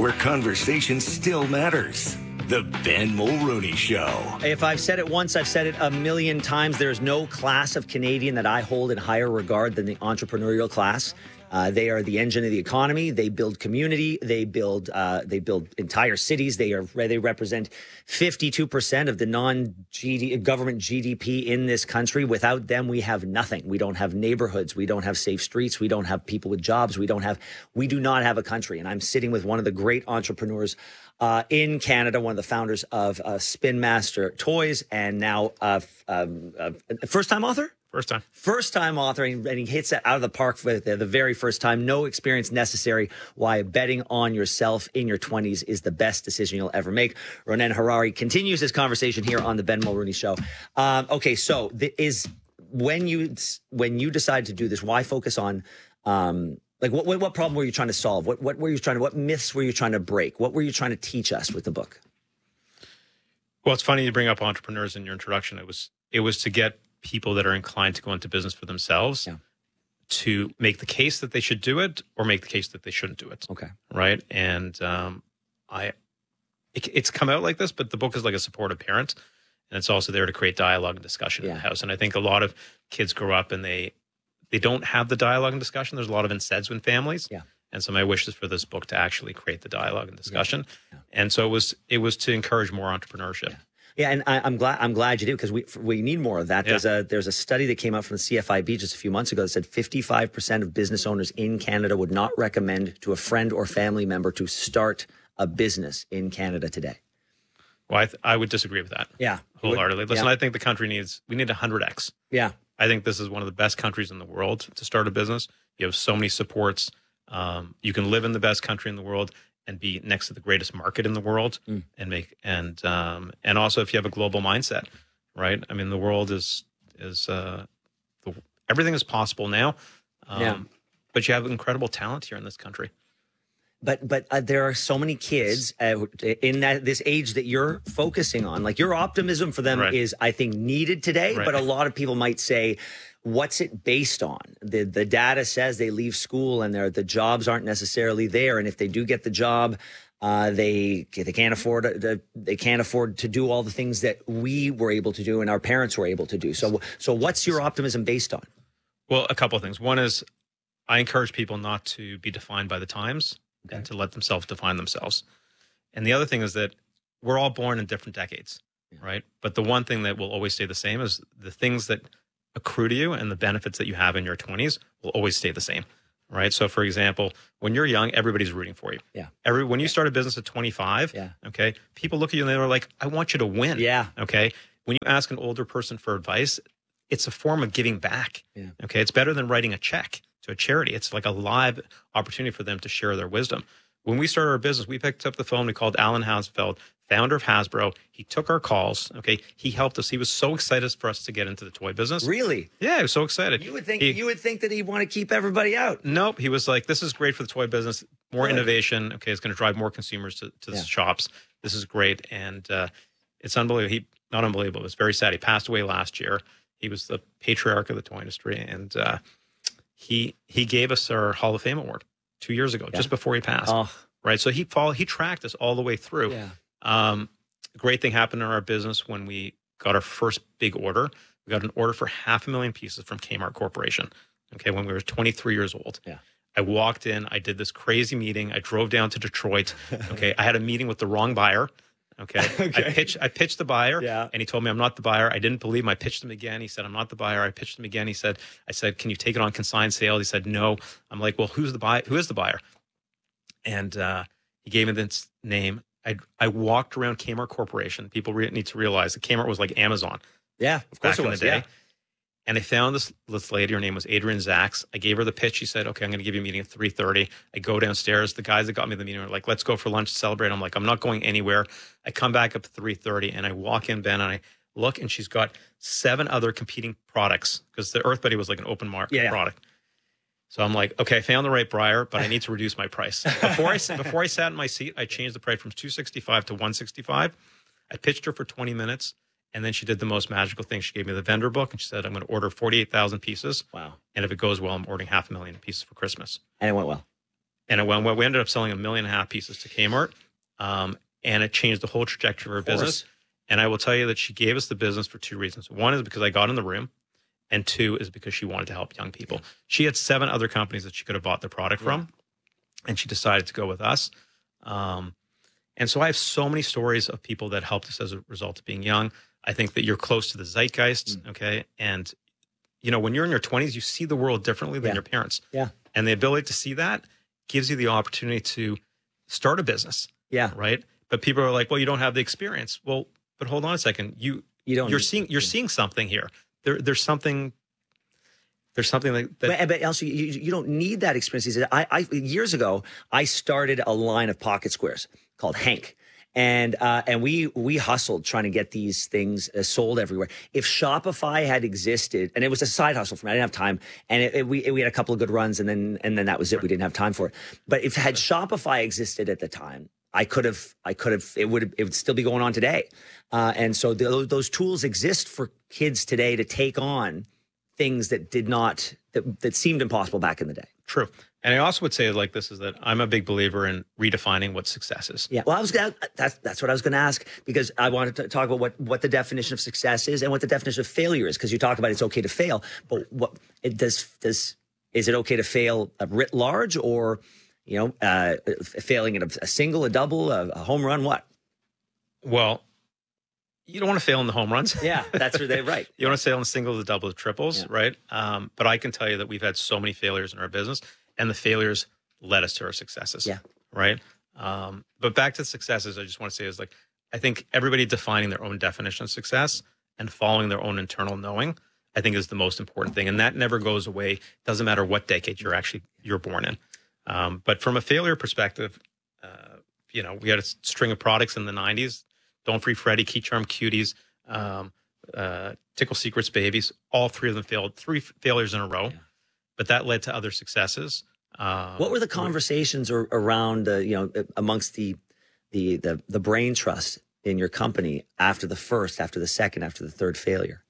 where conversation still matters. The Ben Mulroney Show. If I've said it once, I've said it a million times. There's no class of Canadian that I hold in higher regard than the entrepreneurial class. They are the engine of the economy. They build community. They build entire cities. They represent 52% of the non-government GDP in this country. Without them, we have nothing. We don't have neighborhoods. We don't have safe streets. We don't have people with jobs. We do not have a country. And I'm sitting with one of the great entrepreneurs in Canada, one of the founders of Spin Master Toys, and now first-time author? First-time author, and he hits it out of the park for the very first time. No experience necessary. Why betting on yourself in your 20s is the best decision you'll ever make. Ronnen Harary continues his conversation here on the Ben Mulroney Show. Okay, so when you decide to do this, why focus on what problem were you trying to solve? What myths were you trying to break? What were you trying to teach us with the book? Well, it's funny you bring up entrepreneurs in your introduction. It was to get people that are inclined to go into business for themselves to make the case that they should do it or make the case that they shouldn't do it. Okay. Right. And it's come out like this, but the book is like a supportive parent. And it's also there to create dialogue and discussion in the house. And I think a lot of kids grow up and they don't have the dialogue and discussion. There's a lot of insteads with families. Yeah. And so my wish is for this book to actually create the dialogue and discussion. Yeah. And so it was to encourage more entrepreneurship. Yeah. Yeah, and I'm glad you did, because we need more of that. Yeah. There's a study that came out from the CFIB just a few months ago that said 55% of business owners in Canada would not recommend to a friend or family member to start a business in Canada today. Well, I would disagree with that. Yeah, wholeheartedly. Listen, I think the country we need 100x. Yeah, I think this is one of the best countries in the world to start a business. You have so many supports. You can live in the best country in the world and be next to the greatest market in the world and also if you have a global mindset, right? I mean, the world everything is possible now. But you have incredible talent here in this country. But there are so many kids in this age that you're focusing on. Like, your optimism for them is, I think, needed today. Right. But a lot of people might say, what's it based on? The data says they leave school and the jobs aren't necessarily there. And if they do get the job, they can't afford to do all the things that we were able to do and our parents were able to do. So what's your optimism based on? Well, a couple of things. One is I encourage people not to be defined by the times and to let themselves define themselves. And the other thing is that we're all born in different decades, right? But the one thing that will always stay the same is the things that accrue to you and the benefits that you have in your 20s will always stay the same, right? So, for example, when you're young, everybody's rooting for you. Yeah. When you start a business at 25, okay, people look at you and they're like, I want you to win. Yeah. Okay. When you ask an older person for advice, it's a form of giving back. Yeah. Okay. It's better than writing a check to a charity. It's like a live opportunity for them to share their wisdom. When we started our business, we picked up the phone. We called Alan Hasfeld, founder of Hasbro. He took our calls. Okay. He helped us. He was so excited for us to get into the toy business. Really? Yeah. He was so excited. You would think that he'd want to keep everybody out. Nope. He was like, this is great for the toy business. More innovation. Okay. It's going to drive more consumers to the shops. This is great. And it's unbelievable. Not unbelievable. It was very sad. He passed away last year. He was the patriarch of the toy industry. And he gave us our Hall of Fame award 2 years ago, just before he passed. Oh. Right. So he tracked us all the way through. Yeah. Great thing happened in our business when we got our first big order. We got an order for 500,000 pieces from Kmart Corporation. Okay. When we were 23 years old. Yeah. I walked in, I did this crazy meeting. I drove down to Detroit. Okay. I had a meeting with the wrong buyer. Okay. I pitched the buyer and he told me I'm not the buyer. I didn't believe him. I pitched him again. He said, I'm not the buyer. I pitched him again. I said, can you take it on consigned sale? He said, no. I'm like, well, who is the buyer? And he gave me this name. I walked around Kmart Corporation. People need to realize that Kmart was like Amazon. Yeah, of course it was. Back in the day. And I found this lady. Her name was Adrienne Zacks. I gave her the pitch. She said, okay, I'm going to give you a meeting at 3:30. I go downstairs. The guys that got me the meeting were like, let's go for lunch to celebrate. I'm like, I'm not going anywhere. I come back up at 3:30 and I walk in, Ben, and I look, and she's got 7 other competing products because the Earth Buddy was like an open market product. So I'm like, okay, I found the right buyer, but I need to reduce my price. Before I sat in my seat, I changed the price from $265 to $165. I pitched her for 20 minutes. And then she did the most magical thing. She gave me the vendor book and she said, I'm going to order 48,000 pieces. Wow. And if it goes well, I'm ordering 500,000 pieces for Christmas. And it went well. And we ended up selling 1.5 million pieces to Kmart. And it changed the whole trajectory of our business. And I will tell you that she gave us the business for 2 reasons. One is because I got in the room, and 2 is because she wanted to help young people. She had 7 other companies that she could have bought the product from, and she decided to go with us. And so I have so many stories of people that helped us as a result of being young. I think that you're close to the zeitgeist, okay? And, when you're in your 20s, you see the world differently than your parents. Yeah. And the ability to see that gives you the opportunity to start a business. Yeah. Right? But people are like, well, you don't have the experience. Well, but hold on a second. You're seeing something here. There's something like that. But also, you don't need that experience. He said, I years ago, I started a line of pocket squares called Hank. And we hustled trying to get these things sold everywhere. If Shopify had existed, and it was a side hustle for me, I didn't have time, and we had a couple of good runs, and then that was it. We didn't have time for it. But if had Shopify existed at the time, I could have. It would still be going on today. And so those tools exist for kids today to take on things that that seemed impossible back in the day. True. And I also would say it like this is that I'm a big believer in redefining what success is. Yeah. Well, that's what I was going to ask, because I wanted to talk about what the definition of success is and what the definition of failure is, because you talk about it's okay to fail, but is it okay to fail writ large, or failing at a single, a double, a home run, what? Well, you don't want to fail in the home runs. Yeah, that's where they're right. You want to fail in the singles, the doubles, the triples, right? But I can tell you that we've had so many failures in our business, and the failures led us to our successes. Yeah. Right. But back to successes, I just want to say is like, I think everybody defining their own definition of success and following their own internal knowing, I think is the most important thing. And that never goes away. Doesn't matter what decade you're born in. But from a failure perspective, we had a string of products in the 90s, Don't Free Freddy, Key Charm Cuties, Tickle Secrets Babies. All 3 of them failed, 3 failures in a row. Yeah. But that led to other successes. What were the conversations around, amongst the brain trust in your company after the first, after the second, after the third failure?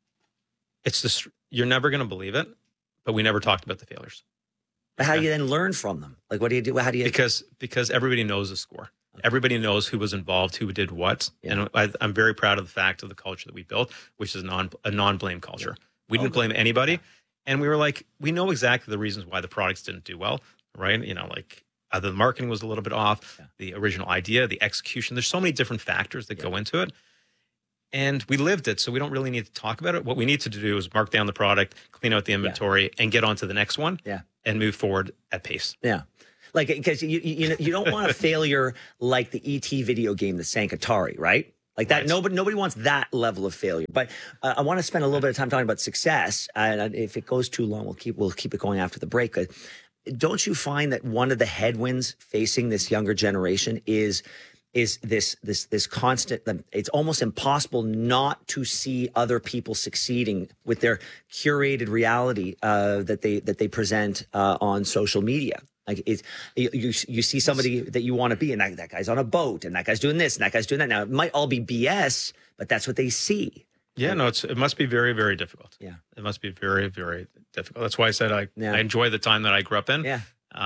It's just, you're never going to believe it, but we never talked about the failures. But how do you then learn from them? Like, what do you do? How do you? Because everybody knows the score. Okay. Everybody knows who was involved, who did what. Yeah. And I'm very proud of the fact of the culture that we built, which is a non-blame culture. Yeah. We didn't blame anybody. Yeah. And we were like, we know exactly the reasons why the products didn't do well, right? The marketing was a little bit off, the original idea, the execution. There's so many different factors that go into it. And we lived it, so we don't really need to talk about it. What we need to do is mark down the product, clean out the inventory, and get on to the next one and move forward at pace. Yeah. Like, because you don't want a failure like the E.T. video game that sank Atari, right? Like that, right. Nobody wants that level of failure. But I want to spend a little bit of time talking about success. And if it goes too long, we'll keep it going after the break. But don't you find that one of the headwinds facing this younger generation is this constant? It's almost impossible not to see other people succeeding with their curated reality that they present on social media. Like you see somebody that you want to be, and that guy's on a boat, and that guy's doing this, and that guy's doing that. Now, it might all be BS, but that's what they see. Yeah, no, it must be very, very difficult. Yeah, it must be very, very difficult. That's why I said I enjoy the time that I grew up in. Yeah.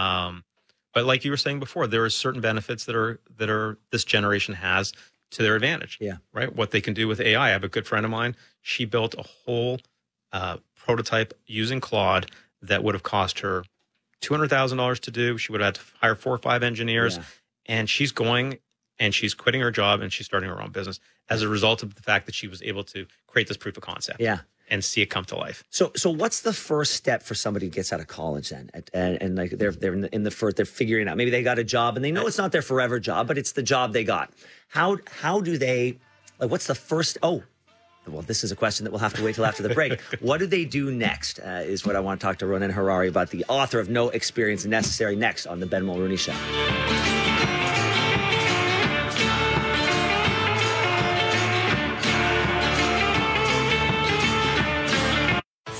But like you were saying before, there are certain benefits that are this generation has to their advantage. Yeah. Right. What they can do with AI. I have a good friend of mine. She built a whole prototype using Claude that would have cost her $200,000 to do. She would have had to hire 4 or 5 engineers, and she's quitting her job and she's starting her own business as a result of the fact that she was able to create this proof of concept. Yeah. And see it come to life. So what's the first step for somebody who gets out of college then? And like they're in the first, they're figuring out, maybe they got a job and they know it's not their forever job, but it's the job they got. How do they, like, what's the first, well, this is a question that we'll have to wait till after the break. What do they do next is what I want to talk to Ronnen Harary about, the author of No Experience Necessary, next on the Ben Mulroney Show.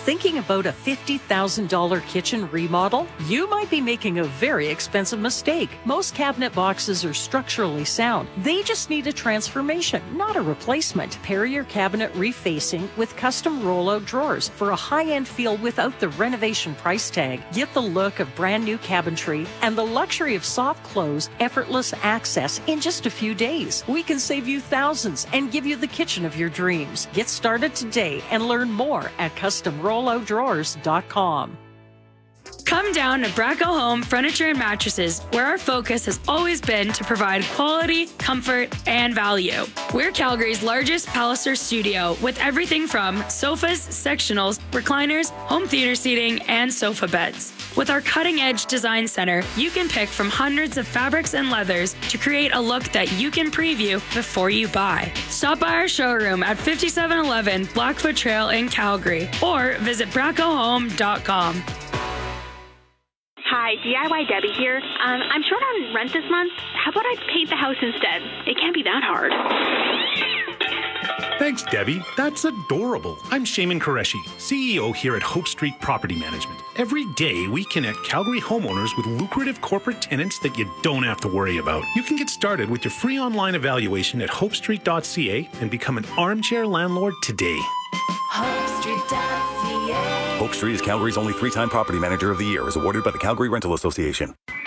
Thinking about a $50,000 kitchen remodel? You might be making a very expensive mistake. Most cabinet boxes are structurally sound. They just need a transformation, not a replacement. Pair your cabinet refacing with custom rollout drawers for a high-end feel without the renovation price tag. Get the look of brand new cabinetry and the luxury of soft close, effortless access in just a few days. We can save you thousands and give you the kitchen of your dreams. Get started today and learn more at customrolloutdrawers.com. Come down to Bracco Home Furniture and Mattresses, where our focus has always been to provide quality, comfort, and value. We're Calgary's largest Palliser studio with everything from sofas, sectionals, recliners, home theater seating, and sofa beds. With our cutting-edge design center, you can pick from hundreds of fabrics and leathers to create a look that you can preview before you buy. Stop by our showroom at 5711 Blackfoot Trail in Calgary or visit braccohome.com. Hi, DIY Debbie here. I'm short on rent this month. How about I paint the house instead? It can't be that hard. Thanks, Debbie. That's adorable. I'm Shaman Qureshi, CEO here at Hope Street Property Management. Every day, we connect Calgary homeowners with lucrative corporate tenants that you don't have to worry about. You can get started with your free online evaluation at hopestreet.ca and become an armchair landlord today. Hope Street is Calgary's only 3-time Property Manager of the Year, as awarded by the Calgary Rental Association.